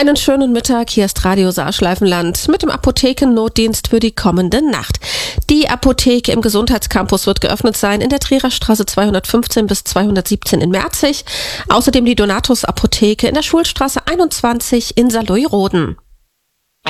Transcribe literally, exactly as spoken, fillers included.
Einen schönen Mittag, hier ist Radio Saarschleifenland mit dem Apothekennotdienst für die kommende Nacht. Die Apotheke im Gesundheitscampus wird geöffnet sein in der Triererstraße zweihundertfünfzehn bis zweihundertsiebzehn in Merzig. Außerdem die Donatus Apotheke in der Schulstraße einundzwanzig in Saarlouis-Roden.